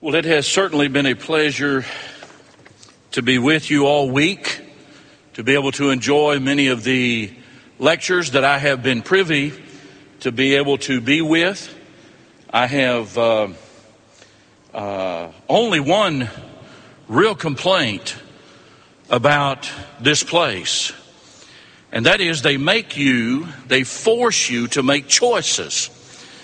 Well, it has certainly been a pleasure to be with you all week, to be able to enjoy many of the lectures that I have been privy to be able to be with. I have only one real complaint about this place, and that is they force you to make choices.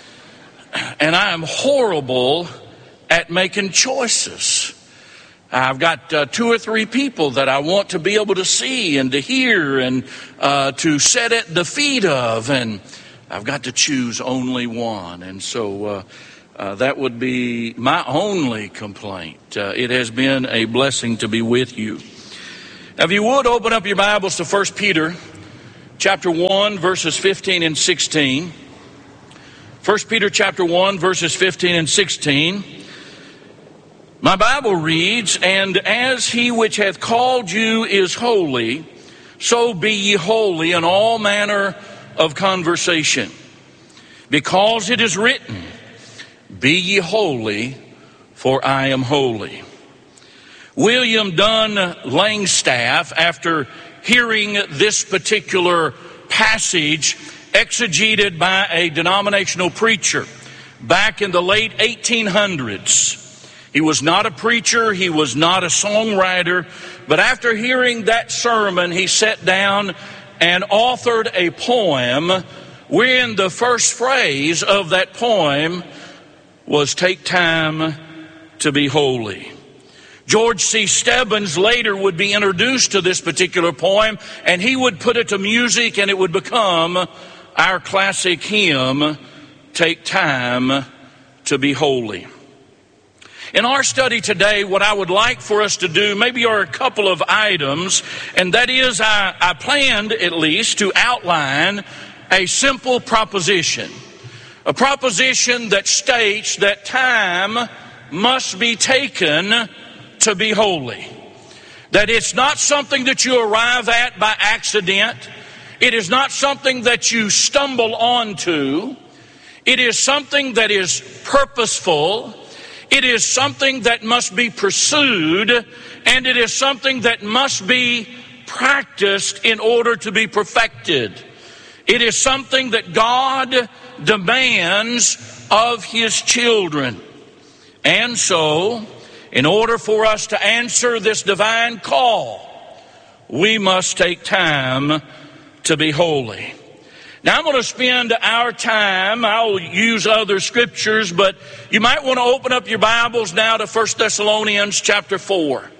And I am horrible at making choices. I've got 2 or 3 people that I want to be able to see and to hear and to sit at the feet of, and I've got to choose only one. And so that would be my only complaint. It has been a blessing to be with you. Now, if you would, open up your Bibles to 1 Peter chapter 1, verses 15 and 16. 1 Peter chapter 1, verses 15 and 16. My Bible reads, "And as he which hath called you is holy, so be ye holy in all manner of conversation. Because it is written, Be ye holy, for I am holy." William Dunn Langstaff, after hearing this particular passage exegeted by a denominational preacher back in the late 1800s, he was not a preacher, he was not a songwriter, but after hearing that sermon, he sat down and authored a poem wherein the first phrase of that poem was, "Take time to be holy." George C. Stebbins later would be introduced to this particular poem, and he would put it to music, and it would become our classic hymn, "Take Time to Be Holy." In our study today, what I would like for us to do maybe are a couple of items, and that is I planned at least to outline a simple proposition. A proposition that states that time must be taken to be holy. That it's not something that you arrive at by accident. It is not something that you stumble onto. It is something that is purposeful. It is something that must be pursued, and it is something that must be practiced in order to be perfected. It is something that God demands of His children. And so, in order for us to answer this divine call, we must take time to be holy. Now, I'm going to spend our time, I'll use other scriptures, but you might want to open up your Bibles now to 1 Thessalonians chapter 4.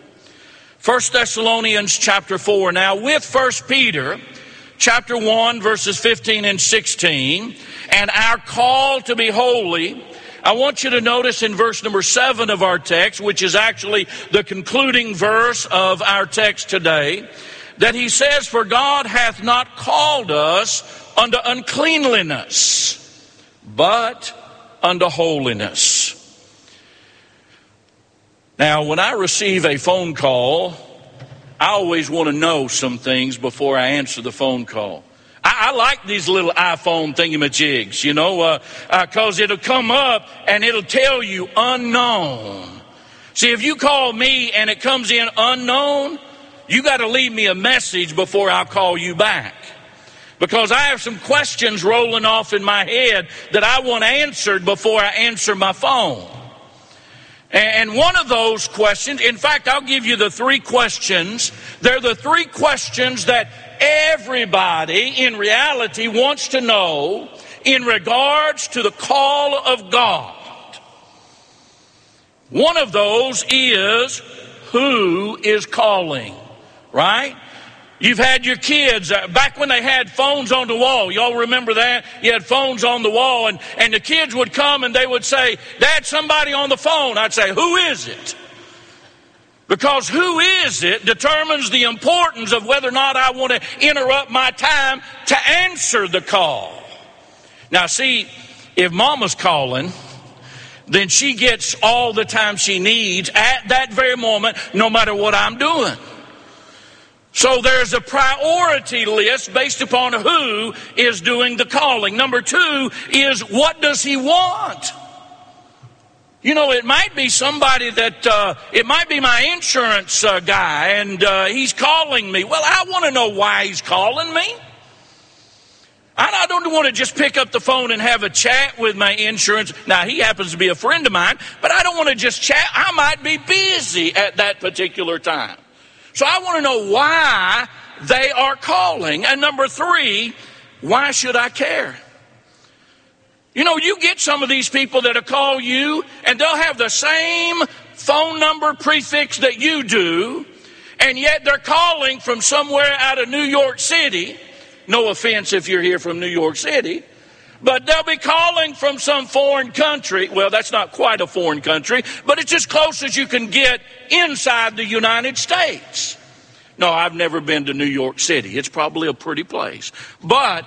1 Thessalonians chapter 4. Now, with 1 Peter chapter 1, verses 15 and 16, and our call to be holy, I want you to notice in verse number 7 of our text, which is actually the concluding verse of our text today, that he says, "For God hath not called us unto uncleanliness, but unto holiness." Now, when I receive a phone call, I always want to know some things before I answer the phone call. I like these little iPhone thingamajigs, because it'll come up and it'll tell you unknown. See, if you call me and it comes in unknown, you got to leave me a message before I'll call you back. Because I have some questions rolling off in my head that I want answered before I answer my phone. And one of those questions, in fact, I'll give you the 3 questions. They're the 3 questions that everybody in reality wants to know in regards to the call of God. One of those is, who is calling? Right? You've had your kids, back when they had phones on the wall, y'all remember that? You had phones on the wall, and the kids would come and they would say, "Dad, somebody on the phone." I'd say, "Who is it?" Because who is it determines the importance of whether or not I want to interrupt my time to answer the call. Now see, if Mama's calling, then she gets all the time she needs at that very moment, no matter what I'm doing. So there's a priority list based upon who is doing the calling. Number 2 is, what does he want? You know, it might be somebody that, it might be my insurance guy, and he's calling me. Well, I want to know why he's calling me. I don't want to just pick up the phone and have a chat with my insurance. Now, he happens to be a friend of mine, but I don't want to just chat. I might be busy at that particular time. So I want to know why they are calling. And number 3, why should I care? You know, you get some of these people that'll call you, and they'll have the same phone number prefix that you do, and yet they're calling from somewhere out of New York City. No offense if you're here from New York City, but they'll be calling from some foreign country. Well, that's not quite a foreign country, but it's as close as you can get inside the United States. No, I've never been to New York City. It's probably a pretty place. But